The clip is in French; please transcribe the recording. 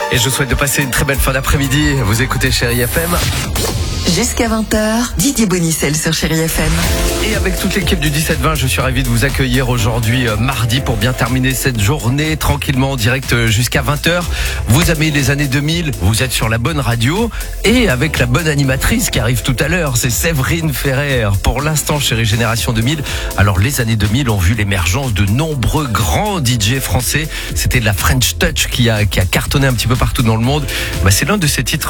Et je souhaite de passer une très belle fin d'après-midi. Vous écoutez Chérie FM. Jusqu'à 20h, Didier Bonicel sur Chérie FM. Et avec toute l'équipe du 17-20, je suis ravi de vous accueillir aujourd'hui mardi pour bien terminer cette journée tranquillement en direct jusqu'à 20h. Vous aimez les années 2000, vous êtes sur la bonne radio et avec la bonne animatrice qui arrive tout à l'heure, c'est Séverine Ferrer. Pour l'instant, Chérie Génération 2000. Alors les années 2000 ont vu l'émergence de nombreux grands DJ français. C'était de la French Touch qui a cartonné un petit peu partout dans le monde. C'est l'un de ces titres